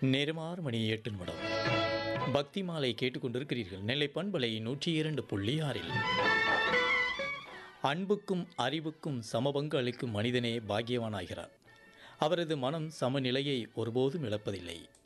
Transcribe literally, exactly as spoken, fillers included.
நேரம் ஆறு மணி எட்டு நிமிடம். பக்தி மாலை கேட்டுக்கொண்டிருக்கிறீர்கள். நெல்லை பண்பலை நூற்றி இரண்டு புள்ளி ஆறில். அன்புக்கும் அறிவுக்கும் சமபங்கு அளிக்கும் மனிதனே பாக்கியவானாகிறார். அவரது மனம் சமநிலையை ஒருபோதும் இழப்பதில்லை.